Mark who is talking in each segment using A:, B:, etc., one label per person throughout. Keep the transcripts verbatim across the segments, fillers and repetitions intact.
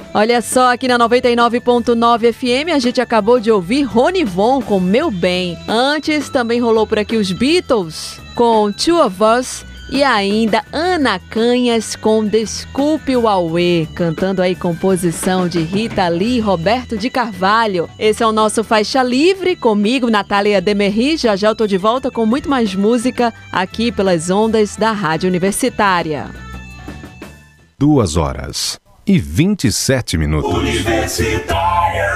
A: Olha só, aqui na noventa e nove ponto nove F M a gente acabou de ouvir Rony Von com Meu Bem. Antes também rolou por aqui os Beatles com Two of Us e ainda Ana Canhas com Desculpe o Auê, cantando aí composição de Rita Lee e Roberto de Carvalho. Esse é o nosso Faixa Livre, comigo, Natália Demerri. Já já eu tô de volta com muito mais música aqui pelas ondas da Rádio Universitária.
B: Duas horas e vinte e sete minutos.
C: Universitária.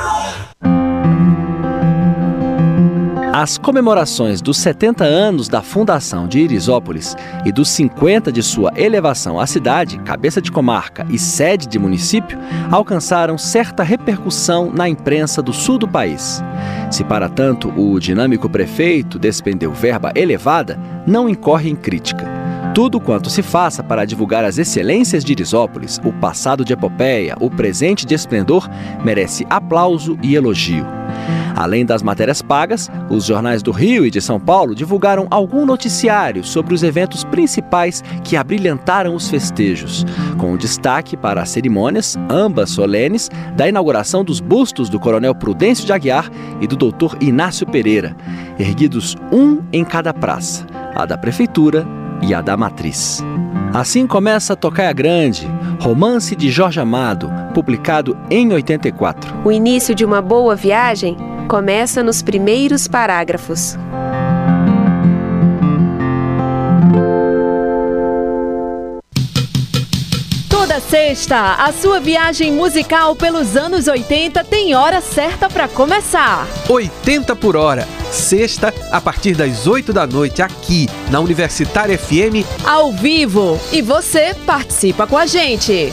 D: As comemorações dos setenta anos da fundação de Irisópolis e dos cinquenta de sua elevação à cidade, cabeça de comarca e sede de município, alcançaram certa repercussão na imprensa do sul do país. Se para tanto o dinâmico prefeito despendeu verba elevada, não incorre em crítica. Tudo quanto se faça para divulgar as excelências de Irisópolis, o passado de epopeia, o presente de esplendor, merece aplauso e elogio. Além das matérias pagas, os jornais do Rio e de São Paulo divulgaram algum noticiário sobre os eventos principais que abrilhantaram os festejos, com destaque para as cerimônias, ambas solenes, da inauguração dos bustos do Coronel Prudêncio de Aguiar e do doutor Inácio Pereira, erguidos um em cada praça, a da Prefeitura e a da Matriz. Assim começa Tocaia Grande, romance de Jorge Amado, publicado em oitenta e quatro.
E: O início de uma boa viagem começa nos primeiros parágrafos.
A: Toda sexta, a sua viagem musical pelos anos oitenta tem hora certa para começar.
F: oitenta por hora, sexta, a partir das oito da noite, aqui na Universitária F M.
A: Ao vivo. E você participa com a gente.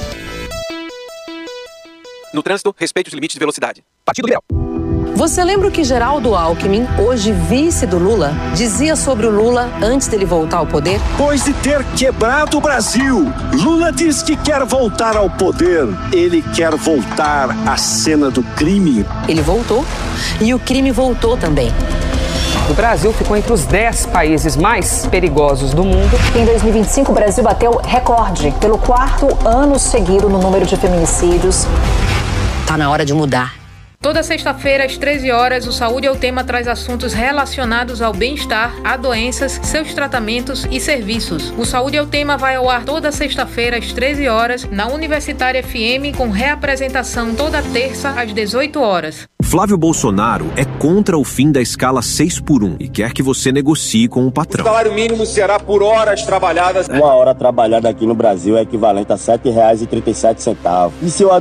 F: No trânsito, respeite os limites de velocidade. Partido Liberal.
G: Você lembra o que Geraldo Alckmin, hoje vice do Lula, dizia sobre o Lula antes dele voltar ao poder?
H: Depois de ter quebrado o Brasil, Lula diz que quer voltar ao poder. Ele quer voltar à cena do crime.
G: Ele voltou e o crime voltou também.
I: O Brasil ficou entre os dez países mais perigosos do mundo.
J: Em dois mil e vinte e cinco, o Brasil bateu recorde pelo quarto ano seguido no número de feminicídios.
G: Tá na hora de mudar.
K: Toda sexta-feira, às treze horas, o Saúde é o Tema traz assuntos relacionados ao bem-estar, a doenças, seus tratamentos e serviços. O Saúde é o Tema vai ao ar toda sexta-feira, às treze horas, na Universitária F M, com reapresentação toda terça, às dezoito horas.
L: Flávio Bolsonaro é contra o fim da escala seis por um e quer que você negocie com o patrão.
M: O salário mínimo será por horas trabalhadas.
N: Uma hora trabalhada aqui no Brasil é equivalente a sete reais e trinta e sete centavos. E se eu